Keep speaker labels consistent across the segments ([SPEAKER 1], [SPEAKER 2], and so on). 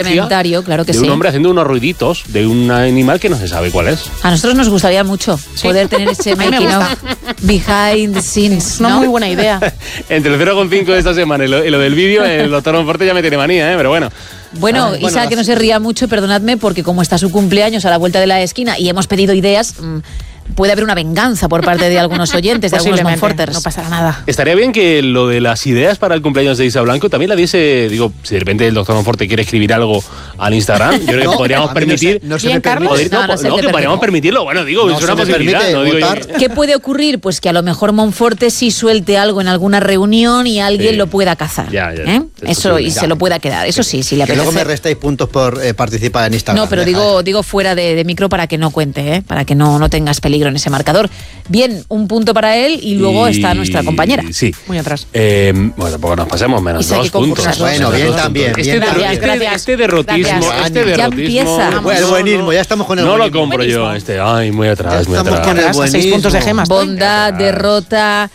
[SPEAKER 1] comentario, claro que
[SPEAKER 2] de
[SPEAKER 1] sí.
[SPEAKER 2] un hombre haciendo unos ruiditos de un animal que no se sabe cuál es.
[SPEAKER 1] A nosotros nos gustaría mucho poder tener ese making of behind the scenes, ¿no?
[SPEAKER 3] Una muy buena idea.
[SPEAKER 2] Entre el 0,5 de esta semana y lo del vídeo, el doctor Monforte ya me tiene manía, pero bueno.
[SPEAKER 1] Bueno, Isa, que no se ría mucho, perdonadme, porque como está su cumpleaños a la vuelta de la esquina y hemos pedido ideas, puede haber una venganza por parte de algunos oyentes, de algunos Monforters.
[SPEAKER 3] No pasará nada.
[SPEAKER 2] Estaría bien que lo de las ideas para el cumpleaños de Isa Blanco también la diese, digo, si de repente el doctor Monforte quiere escribir algo al Instagram, yo creo que podríamos permitir...
[SPEAKER 4] No se me permite.
[SPEAKER 2] Que podríamos permitirlo, bueno, digo, es una posibilidad. No digo
[SPEAKER 1] ¿Qué puede ocurrir? Pues que a lo mejor Monforte sí suelte algo en alguna reunión y alguien lo pueda cazar.
[SPEAKER 2] Ya,
[SPEAKER 1] Eso, y se lo pueda quedar. Eso sí, si le apetece.
[SPEAKER 4] Que luego me restáis puntos por participar en Instagram.
[SPEAKER 1] No, pero digo fuera de micro para que no cuente, para que no tengas peligro en ese marcador. Bien, un punto para él y luego está nuestra compañera.
[SPEAKER 2] Sí.
[SPEAKER 3] Muy atrás.
[SPEAKER 2] Bueno, tampoco nos pasemos, menos
[SPEAKER 1] Isa,
[SPEAKER 2] 2 puntos.
[SPEAKER 4] Bueno, bien también.
[SPEAKER 2] Este derrotismo.
[SPEAKER 1] Ya empieza.
[SPEAKER 4] El buenismo, ya estamos con el
[SPEAKER 2] buenismo. No lo
[SPEAKER 4] buenismo.
[SPEAKER 2] compro yo, ay, muy atrás, muy
[SPEAKER 4] Estamos con
[SPEAKER 2] atrás.
[SPEAKER 4] el
[SPEAKER 3] 6 puntos de gemas.
[SPEAKER 1] Bondad, derrota,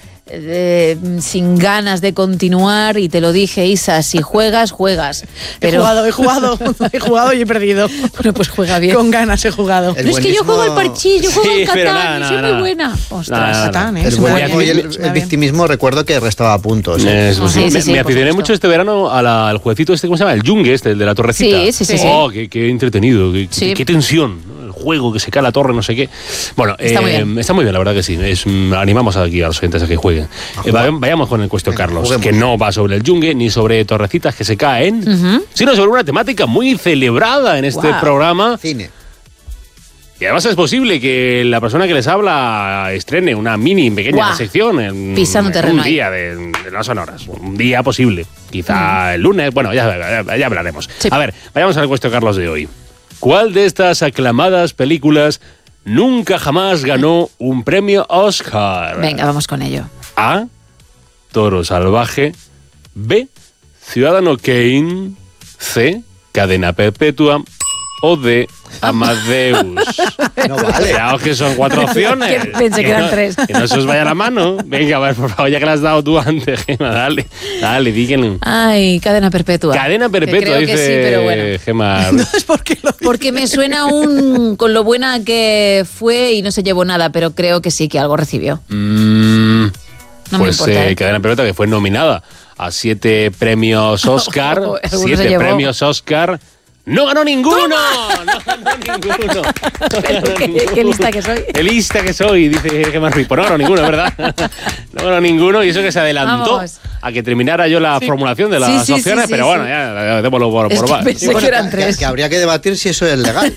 [SPEAKER 1] sin ganas de continuar, y te lo dije, Isa, si juegas. Pero
[SPEAKER 3] He jugado y he perdido.
[SPEAKER 1] Bueno, pues juega bien.
[SPEAKER 3] Con ganas he jugado.
[SPEAKER 4] El
[SPEAKER 1] No es que yo juego al
[SPEAKER 4] buenismo-
[SPEAKER 1] parchís, yo juego al
[SPEAKER 2] pero
[SPEAKER 1] Catán,
[SPEAKER 2] nada,
[SPEAKER 1] soy
[SPEAKER 2] nada.
[SPEAKER 1] muy buena. Ostras,
[SPEAKER 3] Catán,
[SPEAKER 4] El
[SPEAKER 3] es
[SPEAKER 4] buenismo y
[SPEAKER 3] suena
[SPEAKER 4] el victimismo, recuerdo que restaba puntos.
[SPEAKER 1] Sí,
[SPEAKER 2] Me
[SPEAKER 1] por
[SPEAKER 2] aficioné
[SPEAKER 1] supuesto.
[SPEAKER 2] mucho este verano al jueguecito este, ¿cómo se llama? El Yungue el de la torrecita.
[SPEAKER 1] Sí.
[SPEAKER 2] Oh, qué entretenido,
[SPEAKER 1] Sí.
[SPEAKER 2] qué tensión, ¿no? El juego, que se cae la torre, no sé qué. Bueno,
[SPEAKER 1] Está muy bien.
[SPEAKER 2] está muy bien, la verdad que sí. Animamos aquí a los oyentes a que jueguen. Vayamos con el cuestión,
[SPEAKER 4] Venga,
[SPEAKER 2] Carlos,
[SPEAKER 4] juguemos.
[SPEAKER 2] que no va sobre el Yungue ni sobre torrecitas que se caen, sino sobre una temática muy celebrada en este
[SPEAKER 1] Guau.
[SPEAKER 2] programa.
[SPEAKER 4] Cine.
[SPEAKER 2] Y además es posible que la persona que les habla estrene una pequeña
[SPEAKER 1] Guau.
[SPEAKER 2] sección en
[SPEAKER 1] Pisando terreno
[SPEAKER 2] un
[SPEAKER 1] ahí.
[SPEAKER 2] día de las sonoras. Un día posible. Quizá el lunes. Bueno, ya hablaremos.
[SPEAKER 1] Sí.
[SPEAKER 2] A ver, vayamos al cuestión, Carlos, de hoy. ¿Cuál de estas aclamadas películas nunca jamás ganó un premio Oscar?
[SPEAKER 1] Venga, vamos con ello.
[SPEAKER 2] A. Toro Salvaje. B. Ciudadano Kane. C. Cadena Perpetua. O D. Amadeus.
[SPEAKER 4] No vale.
[SPEAKER 2] Cuidado, que son 4 opciones.
[SPEAKER 1] Que pensé que eran 3.
[SPEAKER 2] Que no se os vaya la mano. Venga, a ver, por favor, ya que la has dado tú antes, Gemma, dale, díganlo.
[SPEAKER 1] Ay, cadena perpetua.
[SPEAKER 2] Cadena
[SPEAKER 1] Que
[SPEAKER 2] Perpetua,
[SPEAKER 1] creo que
[SPEAKER 2] dice
[SPEAKER 1] sí, pero bueno.
[SPEAKER 2] Gemma.
[SPEAKER 3] No es porque lo
[SPEAKER 1] Porque me suena con lo buena que fue y no se llevó nada, pero creo que sí, que algo recibió. No me
[SPEAKER 2] Pues
[SPEAKER 1] importa.
[SPEAKER 2] Cadena Perpetua, que fue nominada a 7 premios Oscar.
[SPEAKER 1] Alguno se
[SPEAKER 2] 7
[SPEAKER 1] llevó.
[SPEAKER 2] premios Oscar. ¡No ganó ninguno! ¡No ganó ninguno!
[SPEAKER 1] Qué lista que soy.
[SPEAKER 2] ¡Qué lista que soy! Dice Gemma Ruiz. Pues no ganó ninguno, ¿verdad? No ganó ninguno, y eso que se adelantó
[SPEAKER 1] Vamos.
[SPEAKER 2] a que terminara yo la formulación de las
[SPEAKER 1] Sí,
[SPEAKER 2] opciones,
[SPEAKER 1] sí,
[SPEAKER 2] pero
[SPEAKER 1] sí.
[SPEAKER 2] bueno, ya démoslo por
[SPEAKER 1] Es que
[SPEAKER 2] va.
[SPEAKER 1] pensé que eran 3.
[SPEAKER 4] Que habría que debatir si eso es legal.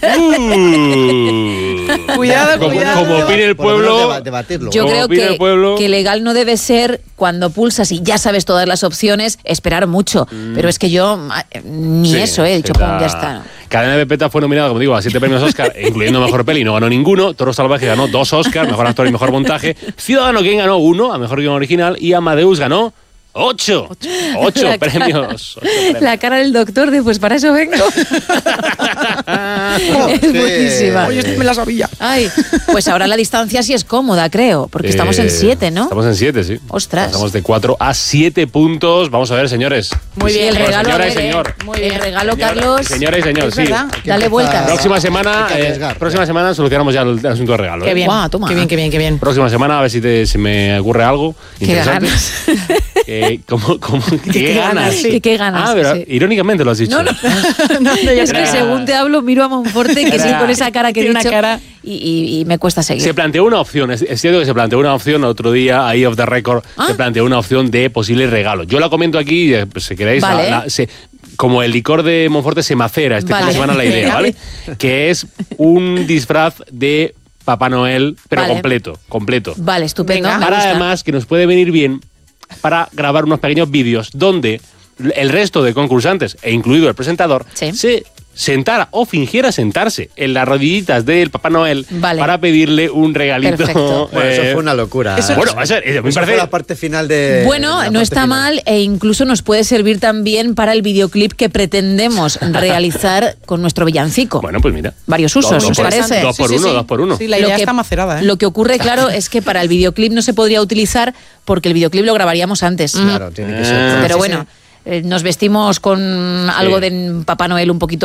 [SPEAKER 3] Cuidado, cuidado.
[SPEAKER 2] Como opine el
[SPEAKER 4] Por lo menos
[SPEAKER 2] pueblo.
[SPEAKER 4] debatirlo.
[SPEAKER 1] Yo
[SPEAKER 2] Como
[SPEAKER 1] creo
[SPEAKER 2] opina el pueblo.
[SPEAKER 1] que legal no debe ser cuando pulsas y ya sabes todas las opciones, esperar mucho. Pero es que yo ni
[SPEAKER 2] Sí,
[SPEAKER 1] eso he dicho,
[SPEAKER 2] sí,
[SPEAKER 1] pum, ya está.
[SPEAKER 2] Cadena Perpetua fue nominada, como digo, a 7 premios Oscar, incluyendo Mejor Peli, no ganó ninguno. Toro Salvaje ganó 2 Oscar, Mejor Actor y Mejor Montaje. Ciudadano Kane ganó 1, a Mejor Guión Original, y Amadeus ganó 8
[SPEAKER 1] La cara-
[SPEAKER 2] premios.
[SPEAKER 1] La cara del doctor de, pues para eso vengo. Es
[SPEAKER 4] Sí.
[SPEAKER 1] buenísima.
[SPEAKER 3] Oye, esto me la sabía.
[SPEAKER 1] Ay, pues ahora la distancia sí es cómoda, creo, porque estamos en 7, ¿no?
[SPEAKER 2] Estamos en 7, sí.
[SPEAKER 1] Ostras.
[SPEAKER 2] Estamos de 4 a 7 puntos. Vamos a ver, señores.
[SPEAKER 1] Muy bien, el
[SPEAKER 2] Bueno,
[SPEAKER 1] regalo,
[SPEAKER 2] señora
[SPEAKER 1] a
[SPEAKER 2] y
[SPEAKER 1] ver,
[SPEAKER 2] señor.
[SPEAKER 1] Muy bien, el regalo,
[SPEAKER 2] Señora-
[SPEAKER 1] Carlos.
[SPEAKER 2] Señora y señor,
[SPEAKER 3] Es
[SPEAKER 2] sí.
[SPEAKER 3] verdad.
[SPEAKER 1] Dale vuelta.
[SPEAKER 2] Próxima semana,
[SPEAKER 4] hay que arriesgar.
[SPEAKER 2] próxima semana solucionamos ya el asunto de regalo.
[SPEAKER 3] Qué bien.
[SPEAKER 1] Guau, toma.
[SPEAKER 3] Qué bien, qué bien, qué bien.
[SPEAKER 2] Próxima semana, a ver si me ocurre algo
[SPEAKER 1] Qué
[SPEAKER 2] interesante.
[SPEAKER 1] ganas.
[SPEAKER 2] ¿Qué ganas?
[SPEAKER 1] Sí. Qué ganas,
[SPEAKER 2] Ah, pero
[SPEAKER 1] sí.
[SPEAKER 2] irónicamente lo has dicho.
[SPEAKER 1] No.
[SPEAKER 3] No, ya
[SPEAKER 1] Es que
[SPEAKER 3] está.
[SPEAKER 1] según te hablo, miro a Monforte, que sí,
[SPEAKER 2] Era-
[SPEAKER 1] con esa cara que he
[SPEAKER 3] Tiene una
[SPEAKER 1] dicho,
[SPEAKER 3] cara.
[SPEAKER 1] y me cuesta seguir.
[SPEAKER 2] Se planteó una opción, es cierto que se planteó una opción otro día, ahí off the record, se planteó una opción de posible regalo. Yo la comento aquí, pues, si queréis,
[SPEAKER 1] Vale.
[SPEAKER 2] como el licor de Monforte se macera este fin
[SPEAKER 1] Vale.
[SPEAKER 2] de semana la idea, ¿vale? Que es un disfraz de Papá Noel, pero
[SPEAKER 1] Vale.
[SPEAKER 2] completo.
[SPEAKER 1] Vale, estupendo.
[SPEAKER 3] Venga.
[SPEAKER 1] me
[SPEAKER 2] Para
[SPEAKER 1] gusta.
[SPEAKER 2] además que nos puede venir bien para grabar unos pequeños vídeos donde el resto de concursantes, e incluido el presentador,
[SPEAKER 1] Sí.
[SPEAKER 2] se sentara o fingiera sentarse en las rodillitas del Papá Noel
[SPEAKER 1] Vale.
[SPEAKER 2] para pedirle un regalito.
[SPEAKER 1] Perfecto.
[SPEAKER 4] Bueno, eso fue una locura.
[SPEAKER 2] Bueno, a mí me
[SPEAKER 4] Eso
[SPEAKER 2] parece...
[SPEAKER 4] fue la parte final de.
[SPEAKER 1] Bueno,
[SPEAKER 4] la
[SPEAKER 1] no
[SPEAKER 4] parte
[SPEAKER 1] está
[SPEAKER 4] final.
[SPEAKER 1] mal, e incluso nos puede servir también para el videoclip que pretendemos realizar con nuestro villancico.
[SPEAKER 2] Bueno, pues mira.
[SPEAKER 1] Varios usos,
[SPEAKER 2] Dos
[SPEAKER 1] ¿os
[SPEAKER 2] por-
[SPEAKER 1] parece?
[SPEAKER 2] dos por
[SPEAKER 3] Sí, sí,
[SPEAKER 2] uno,
[SPEAKER 3] sí.
[SPEAKER 2] dos por uno.
[SPEAKER 3] Sí, la
[SPEAKER 1] Lo
[SPEAKER 3] idea
[SPEAKER 1] que-
[SPEAKER 3] está macerada, ¿eh?
[SPEAKER 1] Lo que ocurre, claro, es que para el videoclip no se podría utilizar porque el videoclip lo grabaríamos antes.
[SPEAKER 4] Claro, tiene que ser.
[SPEAKER 1] Pero
[SPEAKER 3] Sí,
[SPEAKER 1] bueno, nos vestimos con algo de Papá Noel un poquito